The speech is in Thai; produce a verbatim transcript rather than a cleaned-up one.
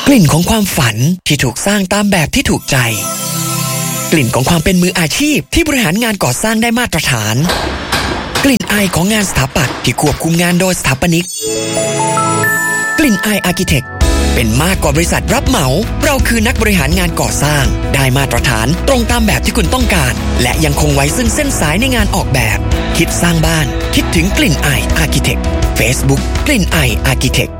กลิ่นของความฝันที่ถูกสร้างตามแบบที่ถูกใจกลิ่นของความเป็นมืออาชีพที่บริหารงานก่อสร้างได้มาตรฐานกลิ่นอายของงานสถาปัตย์ที่ควบคุมงานโดยสถาปนิกกลิ่นอายอาร์คิเทคเป็นมากกว่าบริษัทรับเหมาเราคือนักบริหารงานก่อสร้างได้มาตรฐานตรงตามแบบที่คุณต้องการและยังคงไว้ซึ่งเส้นสายในงานออกแบบคิดสร้างบ้านคิดถึงกลิ่นอายอาร์คิเทค Facebook กลิ่นอายอาร์คิเทค